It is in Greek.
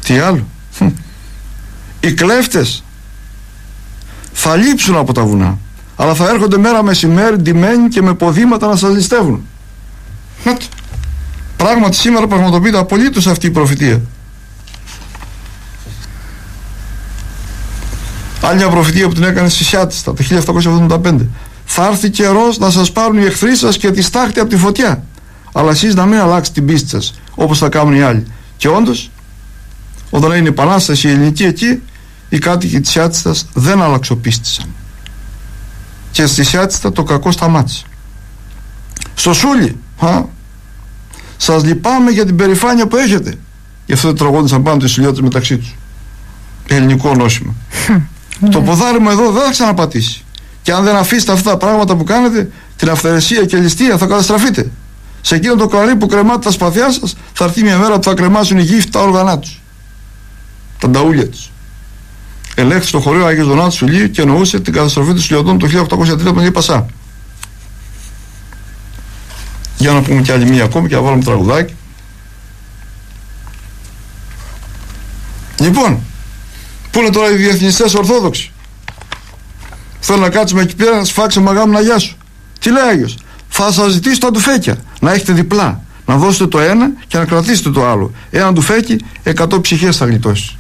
Τι άλλο? Οι κλέφτες θα λείψουν από τα βουνά, αλλά θα έρχονται μέρα μεσημέρι ντυμένοι και με ποδήματα να σας ληστεύουν. Πράγματι σήμερα πραγματοποιείται απολύτως αυτή η προφητεία. Άλλη μια προφητεία που την έκανε στη Σιάτιστα το 1775. Θα έρθει καιρός να σας πάρουν οι εχθροί σας και τη στάχτη από τη φωτιά, αλλά εσείς να μην αλλάξετε την πίστη σας όπως θα κάνουν οι άλλοι. Και όντως, όταν έγινε η επανάσταση η ελληνική εκεί, οι κάτοικοι της Σιάτιστας δεν αλλαξοπίστησαν. Και στη Σιάτιστα το κακό σταμάτησε. Στο Σούλι, σας λυπάμαι για την περηφάνεια που έχετε. Γι' αυτό τραγώδησαν πάνω τους Σουλιώτες μεταξύ τους. Ελληνικό νόσημα. Το ποδάρι μου εδώ δεν θα ξαναπατήσει. Και αν δεν αφήσετε αυτά τα πράγματα που κάνετε, την αυθαιρεσία και ληστεία, θα καταστραφείτε. Σε εκείνο το κλαρί που κρεμάτε τα σπαθιά σας, θα έρθει μια μέρα που θα κρεμάσουν οι γύφτοι τα όργανά τους, τα νταούλια τους. Ελέγχθη στο χωρίο Άγιος Δονάτης Σουλίου και εννοούσε την καταστροφή των Σουλιωτών το 1803 από τον Αγίου Πασά. Για να πούμε κι άλλη μία ακόμη και να βάλουμε τραγουδάκι. Λοιπόν, πού είναι τώρα οι διεθνιστές Ορθόδοξοι? Θέλω να κάτσουμε εκεί πέρα να σφάξουμε αγάμου να γεια σου. Τι λέει Άγιος? Θα σας ζητήσω τα τουφέκια να έχετε διπλά, να δώσετε το ένα και να κρατήσετε το άλλο. Ένα τουφέκι 100 ψυχές θα γλιτώσει.